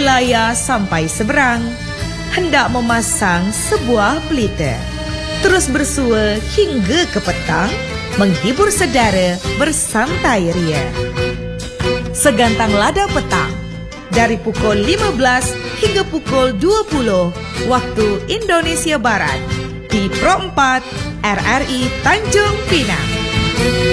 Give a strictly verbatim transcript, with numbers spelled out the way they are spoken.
Hilaya sampai seberang, hendak memasang sebuah pelita. Terus bersua hingga ke petang, menghibur saudara bersantai ria. Segantang lada petang, dari pukul lima belas hingga pukul dua puluh waktu Indonesia Barat, di Pro empat R R I Tanjung Pinang.